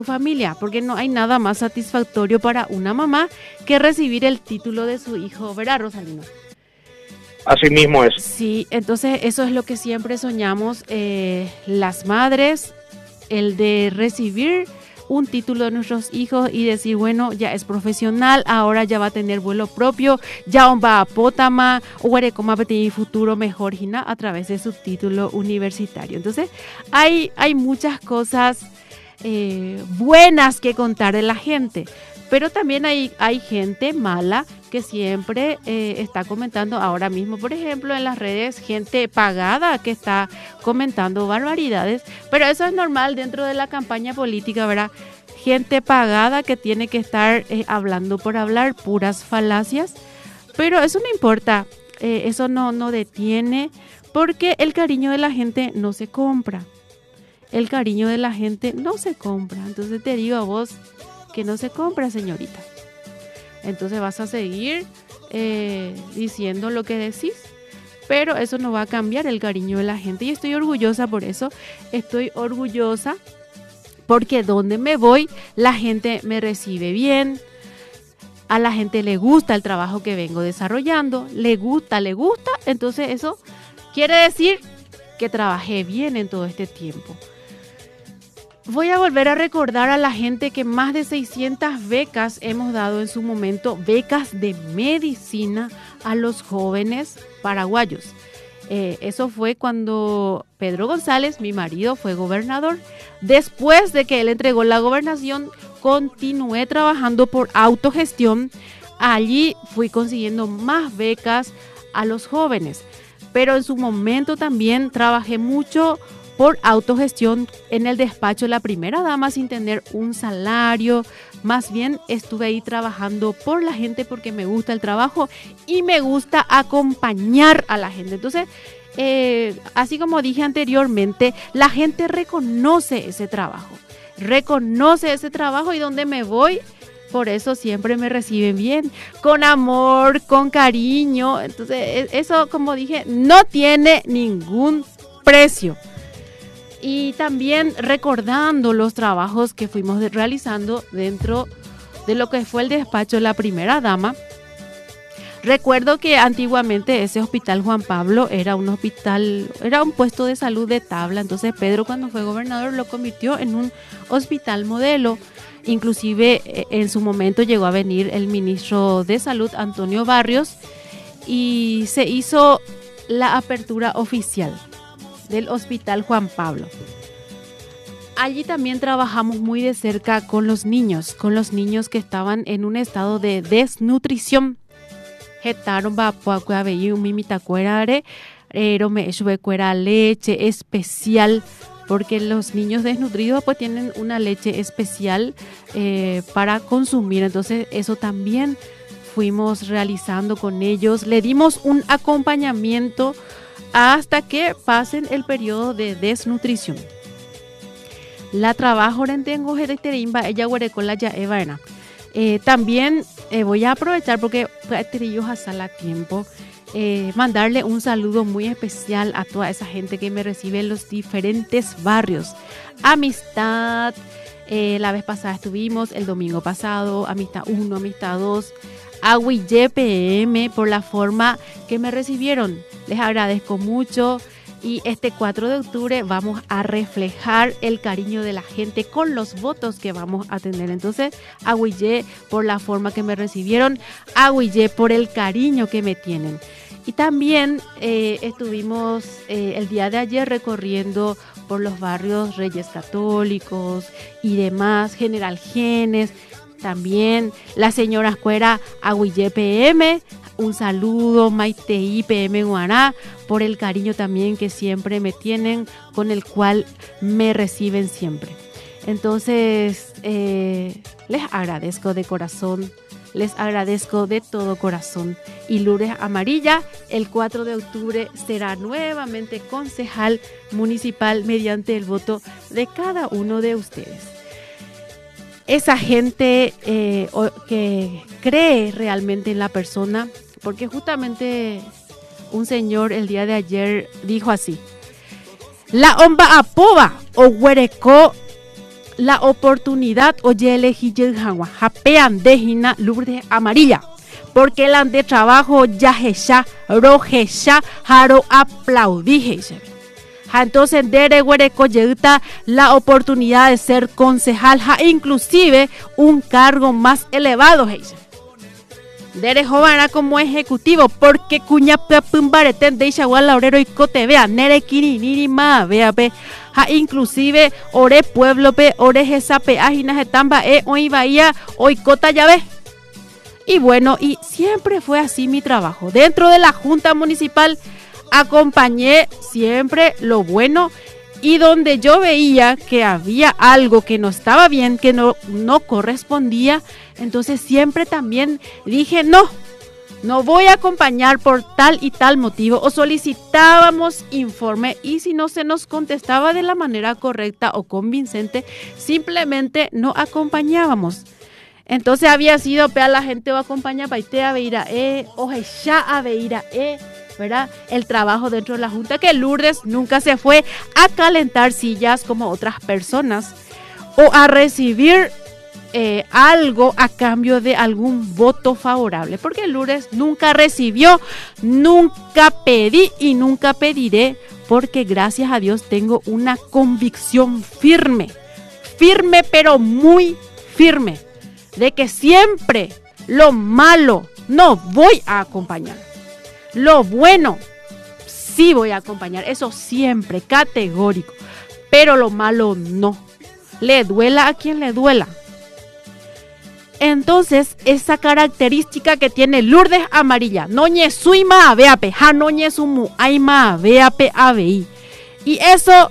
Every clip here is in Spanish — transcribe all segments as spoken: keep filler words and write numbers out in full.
familia, porque no hay nada más satisfactorio para una mamá que recibir el título de su hijo, ¿verdad, Rosalino? Así mismo es. Sí, entonces eso es lo que siempre soñamos eh, las madres, el de recibir un título de nuestros hijos y decir, bueno, ya es profesional, ahora ya va a tener vuelo propio, ya va a Pótama, o cómo va a tener futuro mejor a través de su título universitario. Entonces, hay, hay muchas cosas eh, buenas que contar de la gente, pero también hay, hay gente mala que siempre eh, está comentando ahora mismo, por ejemplo, en las redes, gente pagada que está comentando barbaridades, pero eso es normal dentro de la campaña política, ¿verdad? Gente pagada que tiene que estar eh, hablando por hablar, puras falacias, pero eso no importa, eh, eso no, no detiene, porque el cariño de la gente no se compra, el cariño de la gente no se compra, entonces te digo a vos que no se compra, señorita. Entonces vas a seguir eh, diciendo lo que decís, pero eso no va a cambiar el cariño de la gente. Y estoy orgullosa por eso, estoy orgullosa porque donde me voy la gente me recibe bien, a la gente le gusta el trabajo que vengo desarrollando, le gusta, le gusta, entonces eso quiere decir que trabajé bien en todo este tiempo. Voy a volver a recordar a la gente que más de seiscientas becas hemos dado en su momento, becas de medicina a los jóvenes paraguayos. Eh, eso fue cuando Pedro González, mi marido, fue gobernador. Después de que él entregó la gobernación, continué trabajando por autogestión. Allí fui consiguiendo más becas a los jóvenes, pero en su momento también trabajé mucho por autogestión en el despacho de la primera dama sin tener un salario. Más bien estuve ahí trabajando por la gente porque me gusta el trabajo y me gusta acompañar a la gente. Entonces, eh, así como dije anteriormente, la gente reconoce ese trabajo, reconoce ese trabajo y donde me voy, por eso siempre me reciben bien, con amor, con cariño. Entonces, eso, como dije, no tiene ningún precio. Y también recordando los trabajos que fuimos realizando dentro de lo que fue el despacho de la primera dama. Recuerdo que antiguamente ese hospital Juan Pablo era un hospital, era un puesto de salud de tabla. Entonces Pedro, cuando fue gobernador, lo convirtió en un hospital modelo. Inclusive en su momento llegó a venir el ministro de Salud, Antonio Barrios, y se hizo la apertura oficial del Hospital Juan Pablo. Allí también trabajamos muy de cerca con los niños, con los niños que estaban en un estado de desnutrición. Getaron bapuacua veí un mimitacuerare, pero me cuera leche especial, porque los niños desnutridos pues tienen una leche especial eh, para consumir. Entonces eso también fuimos realizando con ellos. Le dimos un acompañamiento hasta que pasen el periodo de desnutrición. La trabajo en tengo ella ya evana. Eh, también eh, voy a aprovechar porque ellos hasta la tiempo eh, mandarle un saludo muy especial a toda esa gente que me recibe en los diferentes barrios. Amistad, eh, la vez pasada estuvimos, el domingo pasado, Amistad uno, Amistad dos, Agüille P M por la forma que me recibieron. Les agradezco mucho y este cuatro de octubre vamos a reflejar el cariño de la gente con los votos que vamos a tener. Entonces, Agüille por la forma que me recibieron, Agüille por el cariño que me tienen. Y también eh, estuvimos eh, el día de ayer recorriendo por los barrios Reyes Católicos y demás, General Genes. También la señora Escuera Agüille P M, un saludo Maitei P M Guará por el cariño también que siempre me tienen, con el cual me reciben siempre. Entonces eh, les agradezco de corazón, les agradezco de todo corazón. Y Lourdes Amarilla el cuatro de octubre será nuevamente concejal municipal mediante el voto de cada uno de ustedes. Esa gente eh, que cree realmente en la persona, porque justamente un señor el día de ayer dijo así: la omba apoba o huereco la oportunidad oye elegí Yelhagua, japean dejina Lourdes Amarilla, porque el ande trabajo ya ya roje ya jaro aplaudije. Entonces dere huereco yeguta la oportunidad de ser concejal, ja, inclusive un cargo más elevado. Dere jovana como ejecutivo, porque cuña pumbareten de Ishagual Laurero y Cotevea, nere kiri niri ma, vea pe, ja, inclusive ore pueblo pe, ore jesape, ajinas etamba, e, hoy bahía, hoy cota ya ve. Y bueno, y siempre fue así mi trabajo. Dentro de la Junta Municipal acompañé siempre lo bueno, y donde yo veía que había algo que no estaba bien, que no, no correspondía, entonces siempre también dije no, no voy a acompañar por tal y tal motivo, o solicitábamos informe y si no se nos contestaba de la manera correcta o convincente, simplemente no acompañábamos. Entonces había sido, pea la gente o acompaña paite a veira e, o ya a veira e, ¿verdad? El trabajo dentro de la Junta, que Lourdes nunca se fue a calentar sillas como otras personas o a recibir eh, algo a cambio de algún voto favorable, porque Lourdes nunca recibió, nunca pedí y nunca pediré, porque gracias a Dios tengo una convicción firme, firme pero muy firme, de que siempre lo malo no voy a acompañar. Lo bueno sí voy a acompañar, eso siempre, categórico, pero lo malo no. Le duela a quien le duela. Entonces, esa característica que tiene Lourdes Amarilla, noñe suima aveape, ja noñe sumu aima aveape avei. Y eso,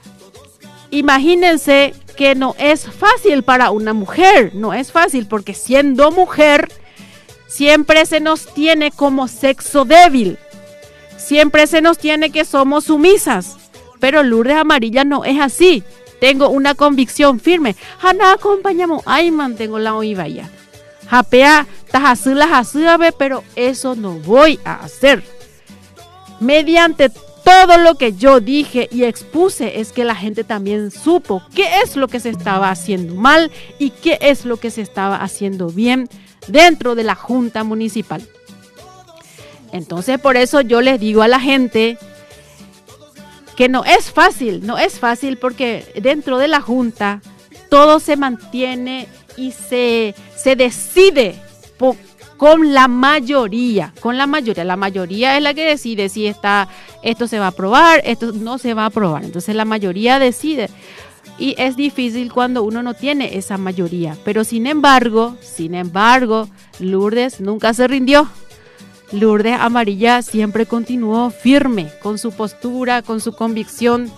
imagínense que no es fácil para una mujer, no es fácil, porque siendo mujer siempre se nos tiene como sexo débil, siempre se nos tiene que somos sumisas, pero Lourdes Amarilla no es así. Tengo una convicción firme. Hana acompañamos, ay mantengo la oivaya. Japea, tajasula jasúabe, pero eso no voy a hacer. Mediante todo lo que yo dije y expuse es que la gente también supo qué es lo que se estaba haciendo mal y qué es lo que se estaba haciendo bien dentro de la Junta Municipal. Entonces por eso yo les digo a la gente que no es fácil, no es fácil, porque dentro de la Junta todo se mantiene y se, se decide po, con la mayoría, con la mayoría. La mayoría es la que decide si está, esto se va a aprobar, esto no se va a aprobar. Entonces la mayoría decide. Y es difícil cuando uno no tiene esa mayoría. Pero sin embargo, sin embargo, Lourdes nunca se rindió. Lourdes Amarilla siempre continuó firme con su postura, con su convicción.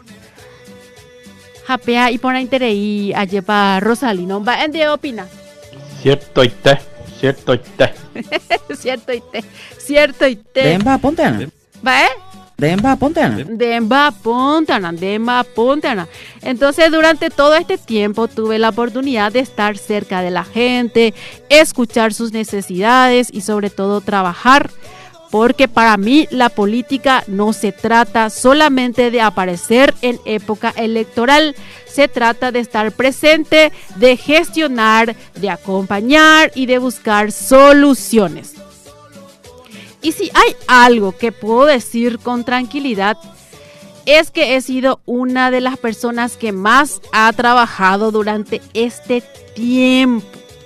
Japea y por interés a llevar Rosalino. ¿Va en qué opina? Cierto y te, cierto y te. Cierto y te, cierto y te. Demba, ponte Ana. ¿Va, eh? Demba, ponte Ana. Demba, ponte Ana, Demba, ponte Ana. Entonces, durante todo este tiempo tuve la oportunidad de estar cerca de la gente, escuchar sus necesidades y sobre todo trabajar, porque para mí la política no se trata solamente de aparecer en época electoral, se trata de estar presente, de gestionar, de acompañar y de buscar soluciones. Y si hay algo que puedo decir con tranquilidad, es que he sido una de las personas que más ha trabajado durante este tiempo.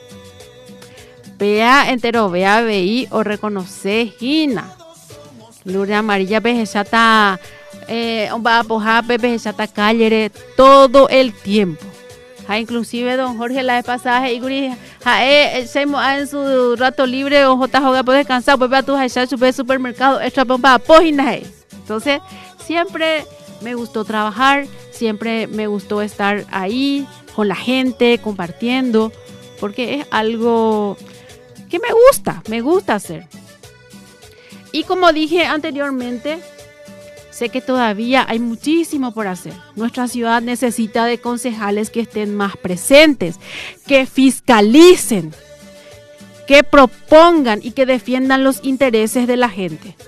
Vea entero, vea, veí o reconoce, Gina. Lourdes Amarilla, pejechata, eh, va a pojar, pejechata, callere, todo el tiempo. Ja, inclusive don Jorge la vez pasada y guri ja eh en su rato libre o jota joga puede descansar pues va tu ja super supermercado extra pompa página. Entonces siempre me gustó trabajar, siempre me gustó estar ahí con la gente compartiendo, porque es algo que me gusta, me gusta hacer. Y como dije anteriormente, sé que todavía hay muchísimo por hacer. Nuestra ciudad necesita de concejales que estén más presentes, que fiscalicen, que propongan y que defiendan los intereses de la gente.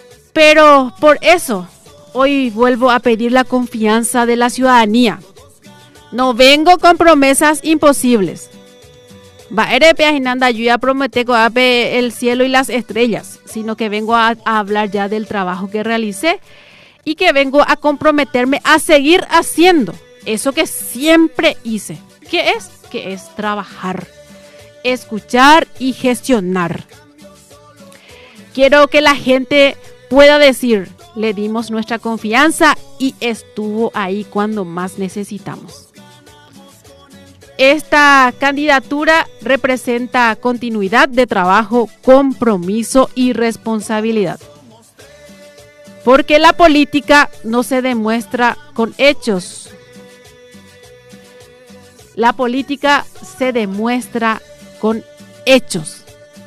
Pero por eso, hoy vuelvo a pedir la confianza de la ciudadanía. No vengo con promesas imposibles. Va erepea hinanda yo ya prometí que el cielo y las estrellas, sino que vengo a, a hablar ya del trabajo que realicé y que vengo a comprometerme a seguir haciendo eso que siempre hice. ¿Qué es? Que es trabajar, escuchar y gestionar. Quiero que la gente pueda decir, le dimos nuestra confianza y estuvo ahí cuando más necesitamos. Esta candidatura representa continuidad de trabajo, compromiso y responsabilidad. Porque la política no se demuestra con hechos. La política se demuestra con hechos.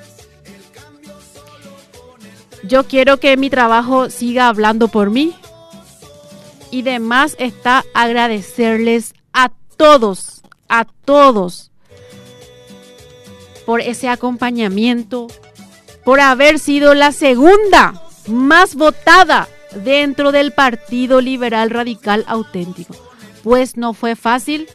Yo quiero que mi trabajo siga hablando por mí. Y demás está agradecerles a todos, a todos, por ese acompañamiento, por haber sido la segunda más votada dentro del Partido Liberal Radical Auténtico. Pues no fue fácil.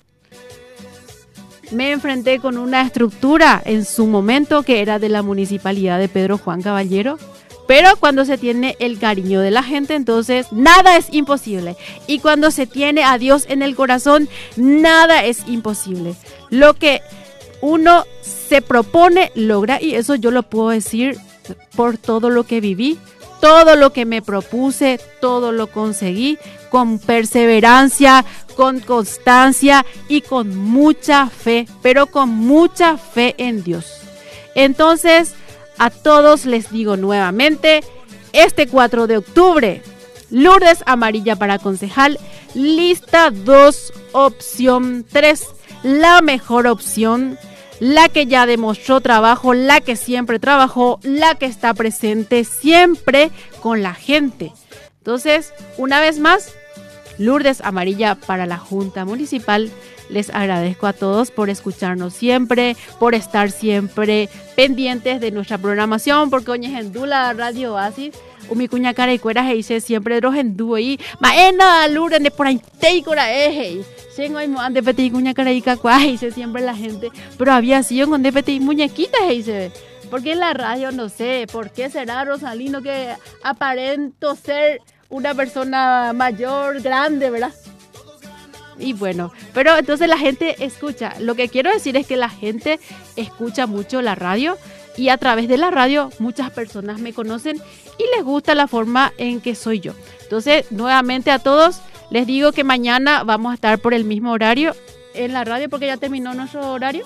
Me enfrenté con una estructura en su momento que era de la municipalidad de Pedro Juan Caballero. Pero cuando se tiene el cariño de la gente, entonces nada es imposible. Y cuando se tiene a Dios en el corazón, nada es imposible. Lo que uno se propone, logra. Y eso yo lo puedo decir por todo lo que viví, todo lo que me propuse, todo lo conseguí con perseverancia, con constancia y con mucha fe, pero con mucha fe en Dios. Entonces, a todos les digo nuevamente, este cuatro de octubre, Lourdes Amarilla para concejal, lista dos, opción tres, la mejor opción, la que ya demostró trabajo, la que siempre trabajó, la que está presente siempre con la gente. Entonces, una vez más, Lourdes Amarilla para la Junta Municipal. Les agradezco a todos por escucharnos siempre, por estar siempre pendientes de nuestra programación, porque oñe hendula Radio Oasis, umi cuña cara y cuera dice siempre dros hendú ahí, maena Lourdes de por ahí te cora eje. Tengo ahí de petit cuña cara y cacua dice siempre la gente, pero había sido con de petit muñequitas dice. Porque en la radio no sé, ¿por qué será Rosalino que aparento ser una persona mayor, grande, verdad? Y bueno, pero entonces la gente escucha. Lo que quiero decir es que la gente escucha mucho la radio y a través de la radio muchas personas me conocen y les gusta la forma en que soy yo. Entonces, nuevamente a todos les digo que mañana vamos a estar por el mismo horario en la radio porque ya terminó nuestro horario.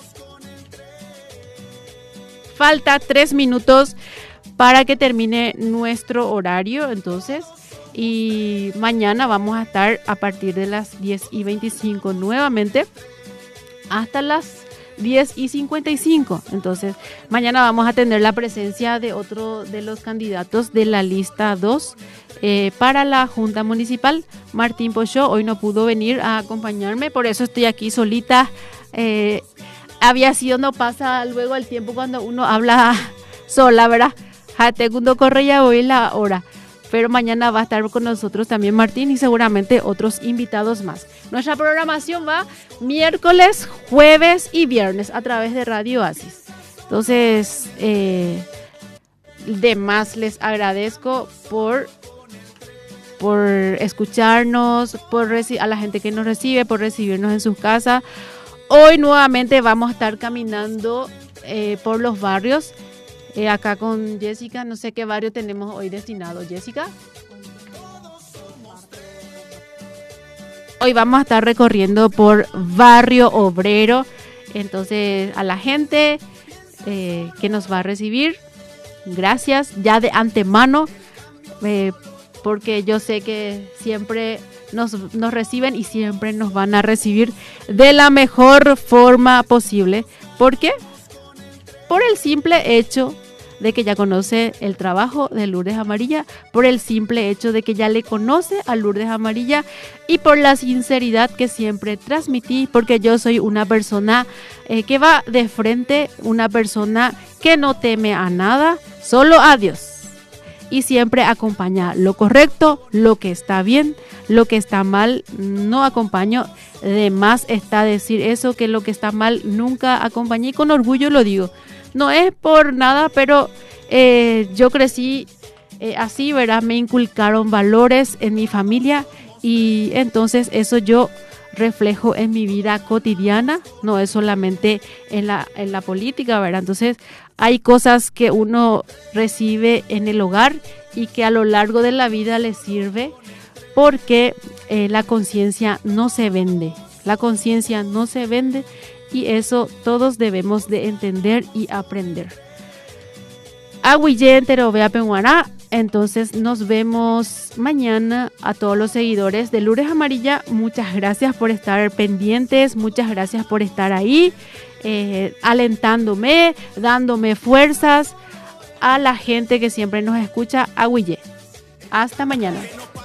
Falta tres minutos para que termine nuestro horario, entonces... Y mañana vamos a estar a partir de las diez y veinticinco nuevamente hasta las diez y cincuenta y cinco. Entonces, mañana vamos a tener la presencia de otro de los candidatos de la lista dos eh, para la Junta Municipal. Martín Pochó hoy no pudo venir a acompañarme, por eso estoy aquí solita. Eh, había sido, no pasa luego el tiempo cuando uno habla sola, ¿verdad? Segundo corre ya hoy la hora. Pero mañana va a estar con nosotros también Martín y seguramente otros invitados más. Nuestra programación va miércoles, jueves y viernes a través de Radio Oasis. Entonces, eh, de más les agradezco por, por escucharnos, por reci- a la gente que nos recibe, por recibirnos en sus casas. Hoy nuevamente vamos a estar caminando eh, por los barrios. Eh, acá con Jessica, no sé qué barrio tenemos hoy destinado, Jessica. Hoy vamos a estar recorriendo por Barrio Obrero, entonces a la gente eh, que nos va a recibir, gracias ya de antemano, eh, porque yo sé que siempre nos, nos reciben y siempre nos van a recibir de la mejor forma posible. ¿Por qué? Por el simple hecho de que ya conoce el trabajo de Lourdes Amarilla, por el simple hecho de que ya le conoce a Lourdes Amarilla y por la sinceridad que siempre transmití, porque yo soy una persona eh, que va de frente, una persona que no teme a nada, solo a Dios. y siempre acompaña lo correcto, lo que está bien, lo que está mal no acompaño. De más está decir eso, que lo que está mal nunca acompañé, y con orgullo lo digo. No es por nada, pero eh, yo crecí eh, así, ¿verdad? Me inculcaron valores en mi familia y entonces eso yo reflejo en mi vida cotidiana, no es solamente en la, en la política, ¿verdad? Entonces hay cosas que uno recibe en el hogar y que a lo largo de la vida le sirve, porque eh, la conciencia no se vende, la conciencia no se vende, y eso todos debemos de entender y aprender. Aguille entero vea penguará. Entonces nos vemos mañana. A todos los seguidores de Lourdes Amarilla, muchas gracias por estar pendientes, muchas gracias por estar ahí, eh, alentándome, dándome fuerzas. A la gente que siempre nos escucha, Aguille. Hasta mañana.